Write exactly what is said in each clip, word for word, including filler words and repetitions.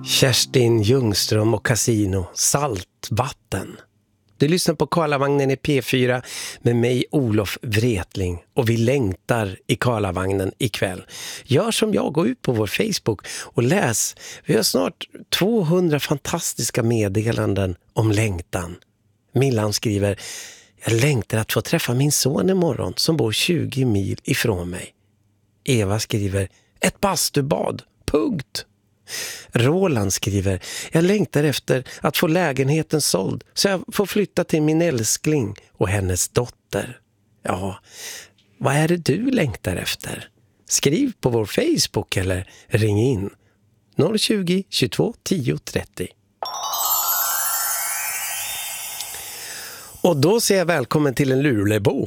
Kerstin Ljungström och Casino, Saltvatten. Du lyssnar på Karlavagnen i P fyra med mig Olof Wretling och vi längtar i Karlavagnen ikväll. Gör som jag, gå ut på vår Facebook och läs. Vi har snart tvåhundra fantastiska meddelanden om längtan. Millan skriver: jag längtar att få träffa min son imorgon som bor tjugo mil ifrån mig. Eva skriver: ett bastubad, punkt. Roland skriver: jag längtar efter att få lägenheten såld så jag får flytta till min älskling och hennes dotter. Ja, vad är det du längtar efter? Skriv på vår Facebook eller ring in noll tjugo, tjugotvå, tio, trettio. Och då säger jag välkommen till en Lulebo.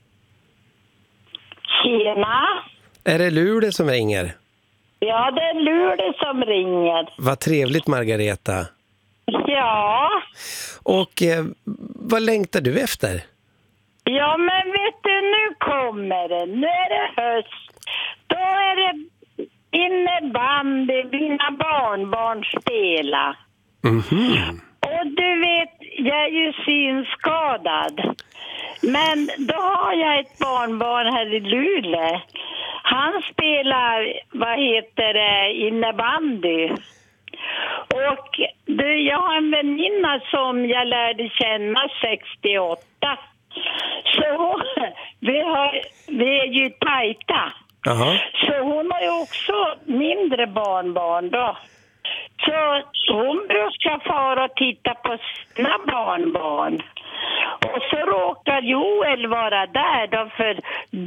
Tjena. Är det Luleå som ringer? Ja, det är Luleå som ringer. Vad trevligt, Margareta. Ja. Och eh, vad längtar du efter? Ja, men vet du, nu kommer det. Nu är det höst. Då är det innebandy, mina barnbarn spela. Mhm. Och du vet, jag är ju synskadad. Men då har jag ett barnbarn här i Luleå. Han spelar, vad heter det, innebandy. Och du, jag har en väninna som jag lärde känna sextioåtta. Så vi, har, vi är ju tajta. Aha. Så hon har ju också mindre barnbarn då. Så hon brukar fara och titta på sina barnbarn. Och så råkar Joel vara där då, för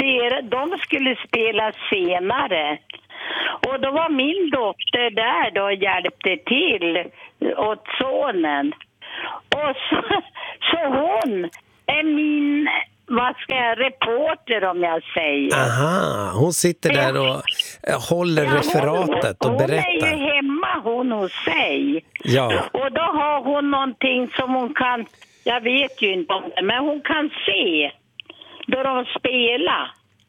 de skulle spela senare. Och då var min dotter där då och hjälpte till åt sonen. Och så, så hon är min, vad ska jag, reporter om jag säger. Aha, hon sitter där och håller ja, referatet hon, och berättar. Hon är ju hemma hon hos sig. Ja. Och då har hon någonting som hon kan, jag vet ju inte om det, men hon kan se då de spelar.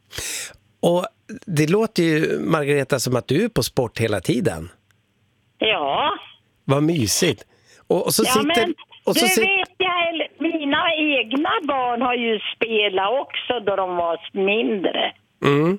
Och det låter ju, Margareta, som att du är på sport hela tiden. Ja. Vad mysigt. Och, och så ja, sitter... Men, och så det sit... vet jag, mina egna barn har ju spelat också då de var mindre. Mm.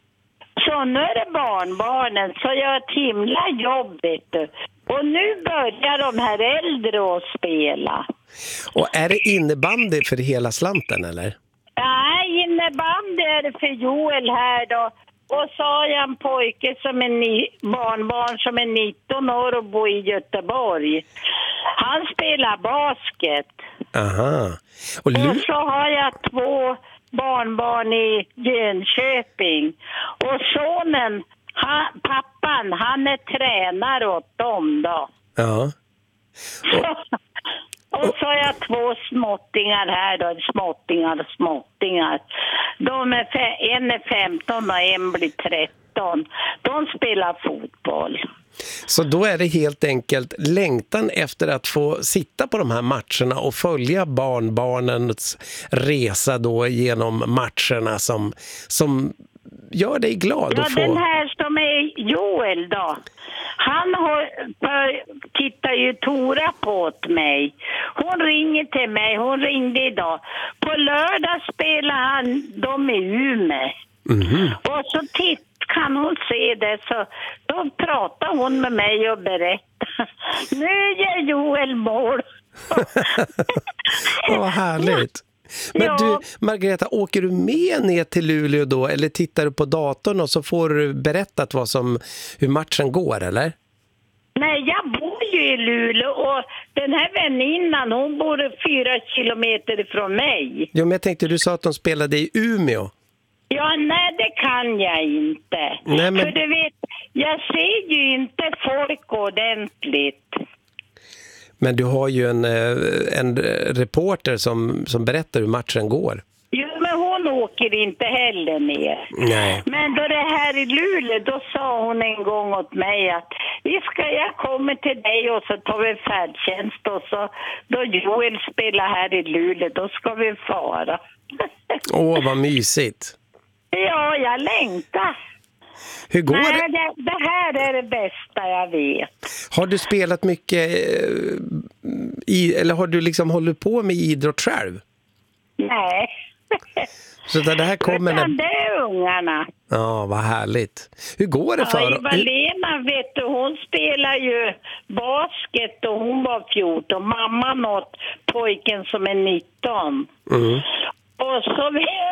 Så nu är det barnbarnen, så jag har ett himla jobb, vet du. Och nu börjar de här äldre att spela. Och är det innebandy för hela slanten, eller? Nej, innebandy är det för Joel här då. Och så har jag en pojke som är ni- barnbarn som är nitton år och bor i Göteborg. Han spelar basket. Aha. Och, Lu- och så har jag två barnbarn i Jönköping. Och sonen, han, pappan, han är tränare åt dem då. Ja. Så, och så har jag två småttingar här då, småttingar och småttingar. De är fe- en är femton och en blir tretton. De spelar fotboll. Så då är det helt enkelt längtan efter att få sitta på de här matcherna och följa barnbarnens resa då genom matcherna som, som gör dig glad. Ja, att få... den här som är Joel då. Han har, tittar ju Tora på åt mig. Hon ringer till mig, hon ringde idag. På lördag spelar han de i Umeå. Mm-hmm. Och så titt, kan hon se det, så då pratar hon med mig och berättar. Nu är Joel mål. Åh, vad härligt. Men ja. du, Margareta, åker du med ner till Luleå då, eller tittar du på datorn och så får du berättat vad som, hur matchen går, eller? Nej, jag bor ju i Luleå och den här väninnan, hon bor fyra kilometer ifrån mig. Jo, men jag tänkte, du sa att de spelade i Umeå. Ja, nej, det kan jag inte. Nej, men... För du vet, jag ser ju inte folk ordentligt. Men du har ju en, en reporter som, som berättar hur matchen går. Jo, men hon åker inte heller ner. Nej. Men då det här i Luleå, då sa hon en gång åt mig att vi ska, jag kommer till dig och så tar vi färdtjänst och så då Joel spelar här i Luleå, då ska vi fara. Åh, vad mysigt. Ja, jag längtar. Hur går Nej, det? det? Det här är det bästa jag vet. Har du spelat mycket eh, i, eller har du liksom hållit på med idrott själv? Nej. Så det här kommer när... Utan det är ungarna. Ja, vad härligt. Hur går det för Ja, dem? Eva-Lena, vet du, hon spelar ju basket och hon var fjorton. Mamma något pojken som är nitton. Mm. Och så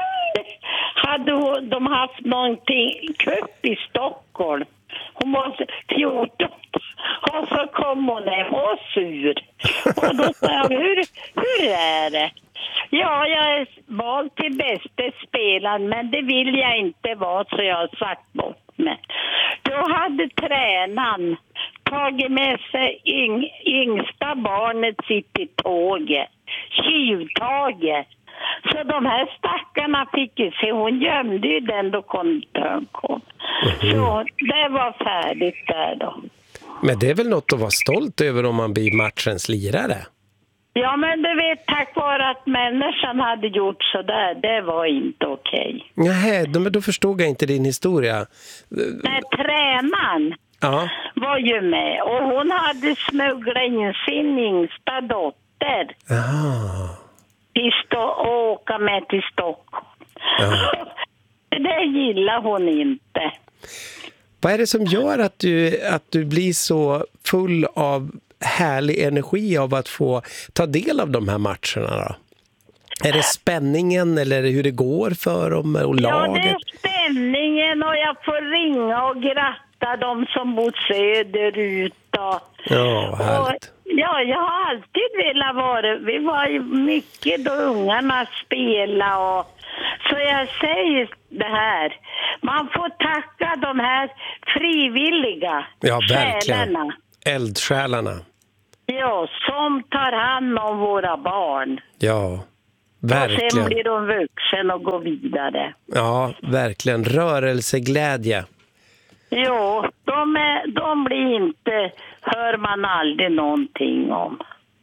hade hon, de haft någonting kupp i Stockholm. Hon var fjorton och så kom hon hem och sur. Och då sa jag, hur, hur är det? Ja, jag är vald till bästa spelaren, men det vill jag inte vara, så jag har sagt bort mig. Då hade tränaren tagit med sig yng, yngsta barnet sitt i tåget, tjuvtaget. Så de här stackarna fick ju se, hon gömde ju den då konduktörn kom. Mm. Så det var färdigt där då. Men det är väl något att vara stolt över om man blir matchens lirare? Ja, men du vet, tack vare att människan hade gjort så där, det var inte okej. Nej, men då förstod jag inte din historia. Nej, tränaren ja. var ju med och hon hade smugglat in sin yngsta dotter. Aha. Till Sto- och åka med till Stockholm. Ja. Det gillar hon inte. Vad är det som gör att du, att du blir så full av härlig energi av att få ta del av de här matcherna då? Är det spänningen eller hur det går för dem och laget? Ja, det är spänningen och jag får ringa och gratta dem som bor söderut. Och, ja, härligt. Och, ja, jag har alltid velat vara. Vi var ju mycket då ungarna spela och så jag säger det här. Man får tacka de här frivilliga ja, verkligen. själarna. Eldsjälarna. Ja, som tar hand om våra barn. Ja, verkligen. Och sen blir de vuxen och går vidare. Ja, verkligen. Rörelseglädje. Jo, de, är, de blir inte, hör man aldrig någonting om.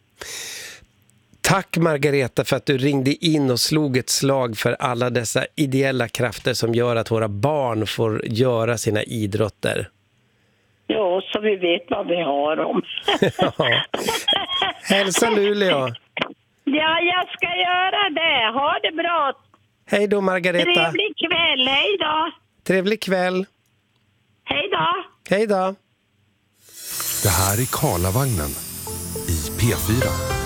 Tack Margareta för att du ringde in och slog ett slag för alla dessa ideella krafter som gör att våra barn får göra sina idrotter. Ja, så vi vet vad vi har om. ja. Hälsa Luleå. Ja, jag ska göra det. Ha det bra. Hej då Margareta. Trevlig kväll, hej då. Trevlig kväll. Hej då. Hej då. Det här är Karlavagnen i P fyra.